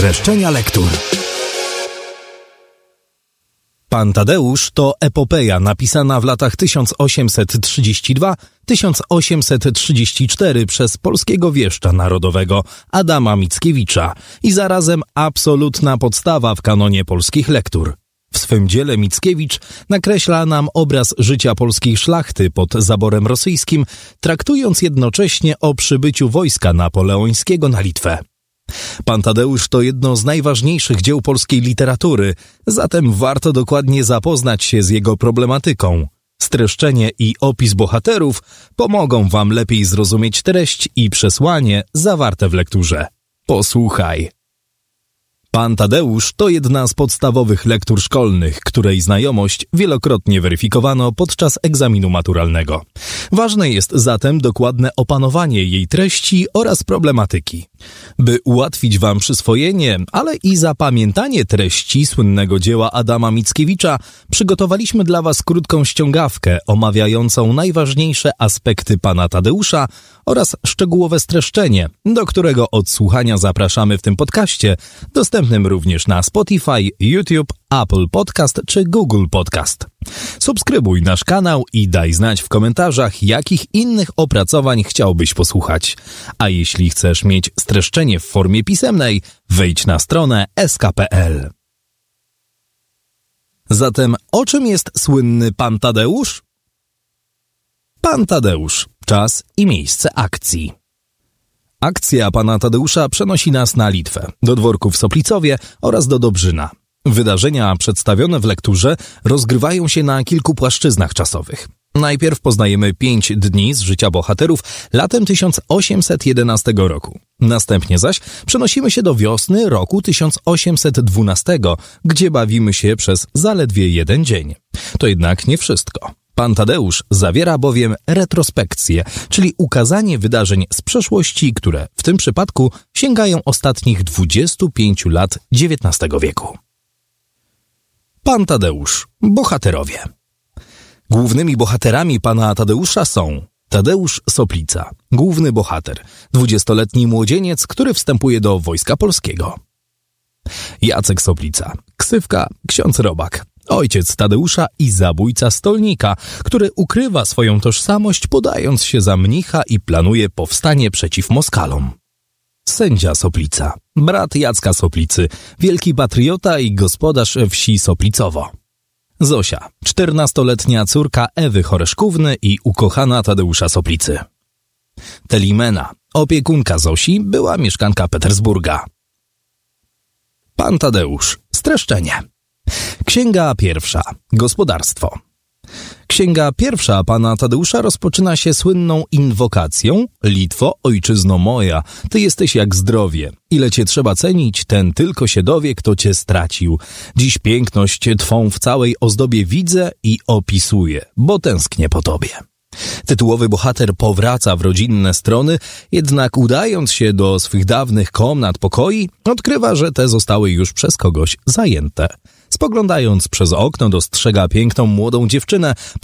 Streszczenia lektur. Pan Tadeusz to epopeja napisana w latach 1832-1834 przez polskiego wieszcza narodowego Adama Mickiewicza i zarazem absolutna podstawa w kanonie polskich lektur. W swym dziele Mickiewicz nakreśla nam obraz życia polskiej szlachty pod zaborem rosyjskim, traktując jednocześnie o przybyciu wojska napoleońskiego na Litwę. Pan Tadeusz to jedno z najważniejszych dzieł polskiej literatury, zatem warto dokładnie zapoznać się z jego problematyką. Streszczenie i opis bohaterów pomogą wam lepiej zrozumieć treść i przesłanie zawarte w lekturze. Posłuchaj. Pan Tadeusz to jedna z podstawowych lektur szkolnych, której znajomość wielokrotnie weryfikowano podczas egzaminu maturalnego. Ważne jest zatem dokładne opanowanie jej treści oraz problematyki. By ułatwić wam przyswojenie, ale i zapamiętanie treści słynnego dzieła Adama Mickiewicza, przygotowaliśmy dla was krótką ściągawkę omawiającą najważniejsze aspekty pana Tadeusza oraz szczegółowe streszczenie, do którego odsłuchania zapraszamy w tym podcaście, dostępnym również na Spotify, YouTube, Apple Podcast czy Google Podcast. Subskrybuj nasz kanał i daj znać w komentarzach, jakich innych opracowań chciałbyś posłuchać. A jeśli chcesz mieć streszczenie w formie pisemnej, wejdź na stronę sk.pl. Zatem o czym jest słynny Pan Tadeusz? Pan Tadeusz. Czas i miejsce akcji. Akcja pana Tadeusza przenosi nas na Litwę, do dworku w Soplicowie oraz do Dobrzyna. Wydarzenia przedstawione w lekturze rozgrywają się na kilku płaszczyznach czasowych. Najpierw poznajemy 5 dni z życia bohaterów latem 1811 roku. Następnie zaś przenosimy się do wiosny roku 1812, gdzie bawimy się przez zaledwie 1 dzień. To jednak nie wszystko. Pan Tadeusz zawiera bowiem retrospekcję, czyli ukazanie wydarzeń z przeszłości, które w tym przypadku sięgają ostatnich 25 lat XIX wieku. Pan Tadeusz. Bohaterowie. Głównymi bohaterami pana Tadeusza są Tadeusz Soplica, główny bohater, 20-letni młodzieniec, który wstępuje do Wojska Polskiego. Jacek Soplica, ksywka ksiądz Robak, ojciec Tadeusza i zabójca stolnika, który ukrywa swoją tożsamość, podając się za mnicha i planuje powstanie przeciw Moskalom. Sędzia Soplica, brat Jacka Soplicy, wielki patriota i gospodarz wsi Soplicowo. Zosia, 14-letnia córka Ewy Choreszkówny i ukochana Tadeusza Soplicy. Telimena, opiekunka Zosi, była mieszkanka Petersburga. Pan Tadeusz. Streszczenie. Księga pierwsza. Gospodarstwo. Księga pierwsza pana Tadeusza rozpoczyna się słynną inwokacją: Litwo, ojczyzno moja, ty jesteś jak zdrowie. Ile cię trzeba cenić, ten tylko się dowie, kto cię stracił. Dziś piękność twą w całej ozdobie widzę i opisuję, bo tęsknię po tobie. Tytułowy bohater powraca w rodzinne strony, jednak udając się do swych dawnych komnat pokoi, odkrywa, że te zostały już przez kogoś zajęte. Spoglądając przez okno, dostrzega piękną młodą dziewczynę,